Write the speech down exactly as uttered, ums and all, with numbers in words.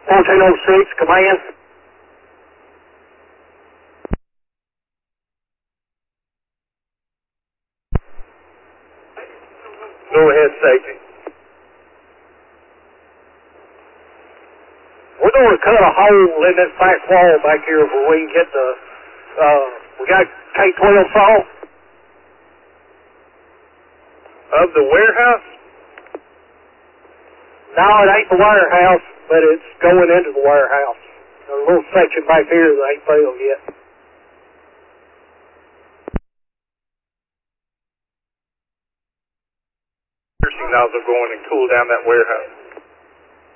fourteen oh six, command. Go ahead, safety. We're going to cut a hole in this back wall back here where we can get the, uh, we got K twelve saw. Of the warehouse? No, it ain't the warehouse, but it's going into the warehouse. There's a little section back here that ain't filled yet. Signals are going and cool down that warehouse.